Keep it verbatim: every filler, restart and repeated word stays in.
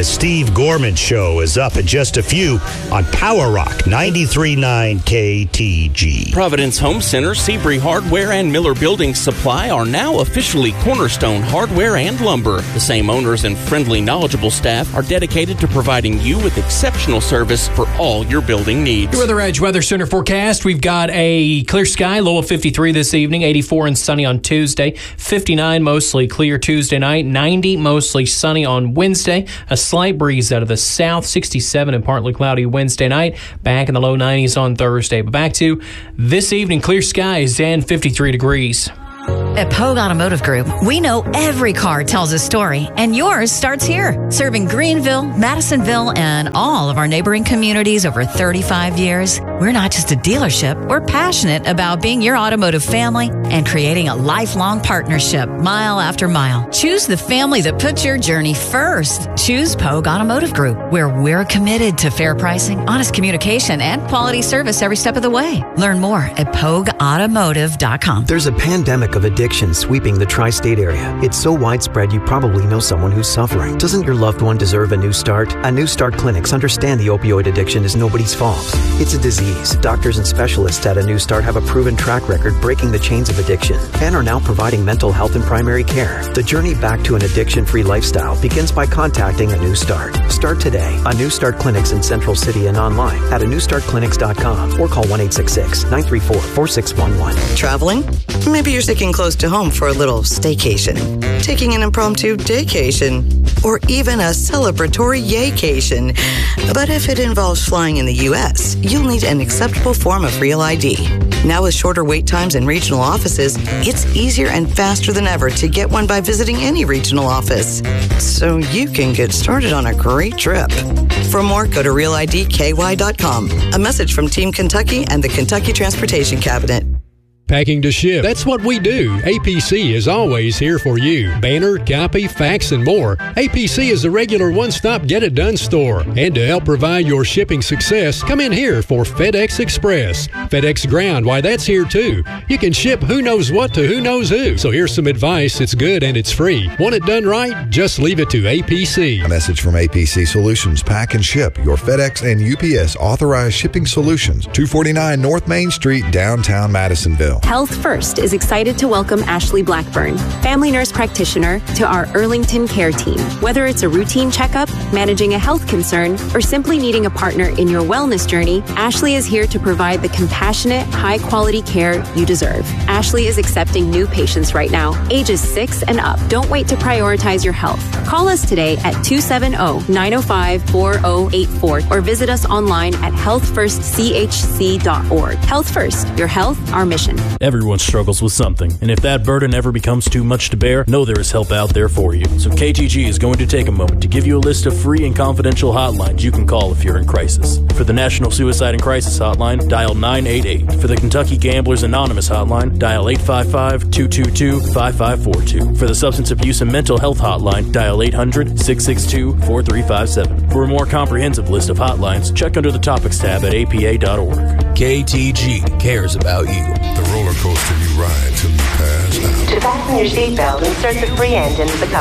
The Steve Gorman Show is up in just a few on Power Rock ninety-three point nine K T G. Providence Home Center, Seabury Hardware, and Miller Building Supply are now officially Cornerstone Hardware and Lumber. The same owners and friendly, knowledgeable staff are dedicated to providing you with exceptional service for all your building needs. Your Weather Edge Weather Center forecast. We've got a clear sky, low of fifty-three this evening, eighty-four and sunny on Tuesday, fifty-nine mostly clear Tuesday night, ninety mostly sunny on Wednesday, a slight breeze out of the south, sixty-seven and partly cloudy Wednesday night, back in the low nineties on Thursday. But back to this evening, clear skies and fifty-three degrees. At Pogue Automotive Group, we know every car tells a story, and yours starts here. Serving Greenville, Madisonville, and all of our neighboring communities over thirty-five years, we're not just a dealership. We're passionate about being your automotive family and creating a lifelong partnership, mile after mile. Choose the family that puts your journey first. Choose Pogue Automotive Group, where we're committed to fair pricing, honest communication, and quality service every step of the way. Learn more at pogue automotive dot com. There's a pandemic of addiction sweeping the tri-state area. It's so widespread you probably know someone who's suffering. Doesn't your loved one deserve a new start? A New Start Clinics understand the opioid addiction is nobody's fault. It's a disease. Doctors and specialists at A New Start have a proven track record breaking the chains of addiction and are now providing mental health and primary care. The journey back to an addiction-free lifestyle begins by contacting A New Start. Start today. A New Start Clinics in Central City and online at a new start clinics dot com or call one eight six six, nine three four, four six one one. Traveling? Maybe you're sticking close to home for a little staycation, taking an impromptu daycation, or even a celebratory yaycation. But if it involves flying in the U S, you'll need an acceptable form of Real I D. Now with shorter wait times in regional offices, it's easier and faster than ever to get one by visiting any regional office. So you can get started on a great trip. For more, go to real I D K Y dot com. A message from Team Kentucky and the Kentucky Transportation Cabinet. Packing to ship. That's what we do. A P C is always here for you. Banner, copy, fax, and more. A P C is a regular one-stop get-it-done store. And to help provide your shipping success, come in here for FedEx Express. FedEx Ground, why that's here too. You can ship who knows what to who knows who. So here's some advice. It's good and it's free. Want it done right? Just leave it to A P C. A message from A P C Solutions. Pack and ship. Your FedEx and U P S authorized shipping solutions. two forty-nine North Main Street, downtown Madisonville. Health First is excited to welcome Ashley Blackburn, family nurse practitioner, to our Earlington Care Team. Whether it's a routine checkup, managing a health concern, or simply needing a partner in your wellness journey, Ashley is here to provide the compassionate, high-quality care you deserve. Ashley is accepting new patients right now, ages six and up. Don't wait to prioritize your health. Call us today at two seven zero, nine zero five, four zero eight four or visit us online at health first c h c dot org. Health First, your health, our mission. Everyone struggles with something, and if that burden ever becomes too much to bear, know there is help out there for you. So K T G is going to take a moment to give you a list of free and confidential hotlines you can call if you're in crisis. For the National Suicide and Crisis Hotline, dial nine eight eight. For the Kentucky Gamblers Anonymous Hotline, dial eight five five, two two two, five five four two. For the Substance Abuse and Mental Health Hotline, dial eight hundred, six six two, four three five seven. For a more comprehensive list of hotlines, check under the Topics tab at A P A dot org. K T G cares about you. The roller coaster you ride till you pass out. To fasten your seatbelt, insert the free end into the cup.